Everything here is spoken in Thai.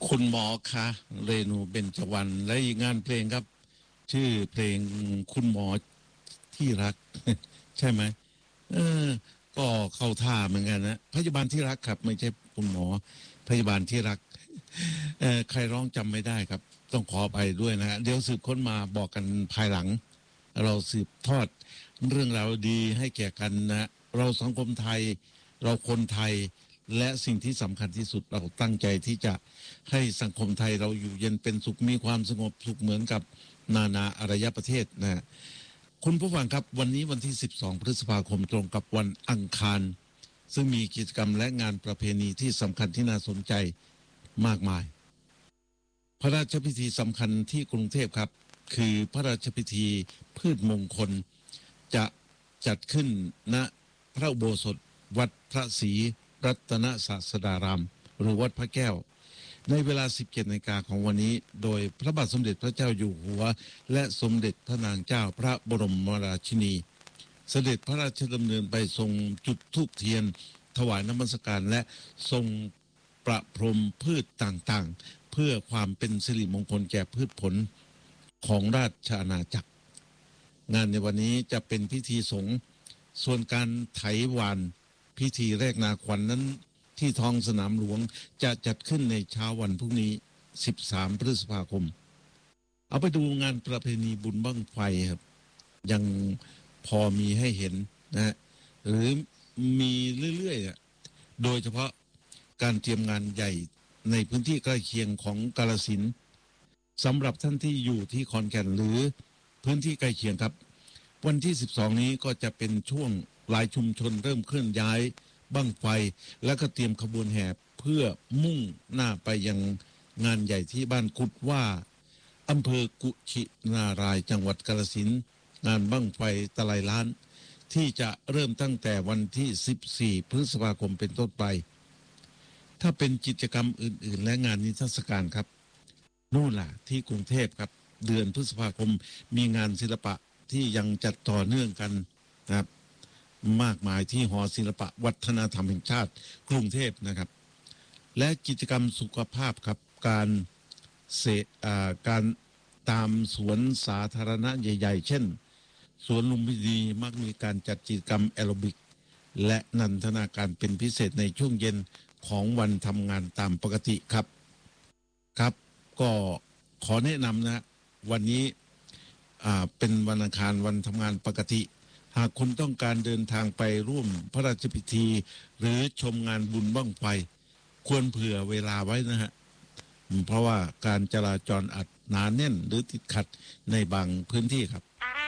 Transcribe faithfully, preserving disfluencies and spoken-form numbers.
คุณหมอคะเรนูเบญจวรรณและอีกงานเพลงครับชื่อเพลงคุณหมอที่รัก ใช่ไหมเออก็เข้าท่าเหมือนกันนะพยาบาลที่รักครับไม่ใช่คุณหมอพยาบาลที่รักเออใครร้องจำไม่ได้ครับต้องขอไปด้วยนะฮะเดี๋ยวสืบค้นมาบอกกันภายหลังเราสืบทอดเรื่องราวดีให้แก่กันนะเราสังคมไทยเราคนไทยและสิ่งที่สำคัญที่สุดเราตั้งใจที่จะให้สังคมไทยเราอยู่เย็นเป็นสุขมีความสงบสุขเหมือนกับนานาอารยประเทศนะคุณผู้ฟังครับวันนี้วันที่สิบสองพฤษภาคมตรงกับวันอังคารซึ่งมีกิจกรรมและงานประเพณีที่สำคัญที่น่าสนใจมากมายพระราชพิธีสำคัญที่กรุงเทพครับคือพระราชพิธีพืชมงคลจะจัดขึ้นณพระอุโบสถวัดพระศรีรัตนศาสดารามหรือวัดพระแก้วในเวลา สิบเจ็ดนาฬิกาของวันนี้โดยพระบาทสมเด็จพระเจ้าอยู่หัวและสมเด็จพระนางเจ้าพระบรมราชินีเสด็จพระราชดำเนินไปทรงจุดธูปเทียนถวายน้ำมัสการและทรงประพรมพืชต่างๆเพื่อความเป็นสิริมงคลแก่พืชผลของราชอาณาจักรงานในวันนี้จะเป็นพิธีสงฆ์ส่วนการไถหวานพิธีแรกนาขวัญ น, นั้นที่ท้องสนามหลวงจะจัดขึ้นในเช้าวันพรุ่งนี้สิบสามพฤษภาคมเอาไปดูงานประเพณีบุญบั้งไฟครับยังพอมีให้เห็นนะหรือมีเรื่อยๆโดยเฉพาะการเตรียมงานใหญ่ในพื้นที่ใกล้เคียงของกาฬสินธุ์สำหรับท่านที่อยู่ที่ขอนแก่นหรือพื้นที่ใกล้เคียงครับวันที่สิบสองนี้ก็จะเป็นช่วงหลายชุมชนเริ่มเคลื่อนย้ายบั้งไฟแล้วก็เตรียมขบวนแห่เพื่อมุ่งหน้าไปยังงานใหญ่ที่บ้านกุดว่าอำเภอกุชินารายจังหวัดกาฬสินธุ์งานบั้งไฟตะไลล้านที่จะเริ่มตั้งแต่วันที่สิบสี่พฤษภาคมเป็นต้นไปถ้าเป็นกิจกรรมอื่นๆและงานนิทรรศการครับนู่นล่ะที่กรุงเทพครับเดือนพฤษภาคมมีงานศิลปะที่ยังจัดต่อเนื่องกันนะครับมากมายที่หอศิลปะวัฒนธรรมแห่งชาติกรุงเทพนะครับและกิจกรรมสุขภาพครับการเสการตามสวนสาธารณะใหญ่ๆเช่นสวนลุมพินีมักมีการจัดกิจกรรมแอโรบิกและนันทนาการเป็นพิเศษในช่วงเย็นของวันทำงานตามปกติครับครับก็ขอแนะนำนะวันนี้เป็นวันอังคารวันทำงานปกติหากคุณต้องการเดินทางไปร่วมพระราชพิธีหรือชมงานบุญบั้งไฟควรเผื่อเวลาไว้นะฮะเพราะว่าการจราจรอาจหนาแน่นหรือติดขัดในบางพื้นที่ครับ